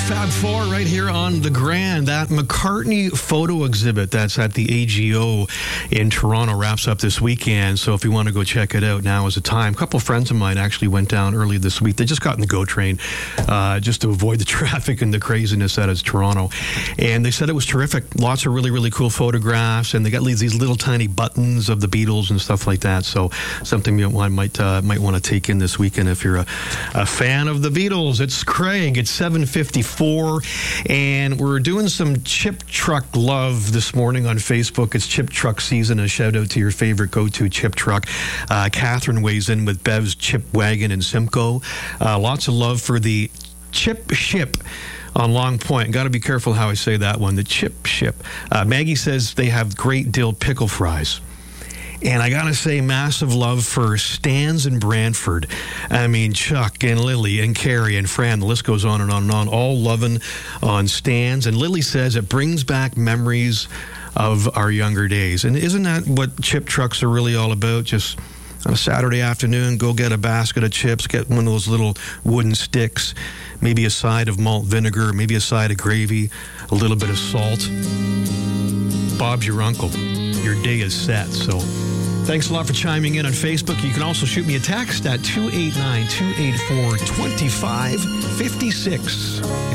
Fab Four right here on The Grand. That McCartney photo exhibit that's at the AGO in Toronto wraps up this weekend. So if you want to go check it out, now is the time. A couple of friends of mine actually went down early this week. They just got in the GO train just to avoid the traffic and the craziness that is Toronto. And they said it was terrific. Lots of really, really cool photographs. And they got these little tiny buttons of the Beatles and stuff like that. So something you might want to take in this weekend if you're a fan of the Beatles. It's Craig. It's 7:54, and we're doing some chip truck love this morning on Facebook. It's chip truck season. A shout out to your favorite go-to chip truck. Catherine weighs in with Bev's Chip Wagon and Simcoe. Lots of love for the Chip Ship on Long Point. Got to be careful how I say that one. The Chip Ship. Maggie says they have great dill pickle fries. And I got to say, massive love for Stan's in Brantford. I mean, Chuck and Lily and Carrie and Fran, the list goes on and on and on, all loving on Stan's. And Lily says it brings back memories of our younger days. And isn't that what chip trucks are really all about? Just on a Saturday afternoon, go get a basket of chips, get one of those little wooden sticks, maybe a side of malt vinegar, maybe a side of gravy, a little bit of salt. Bob's your uncle. Your day is set. So thanks a lot for chiming in on Facebook. You can also shoot me a text at 289-284-2556.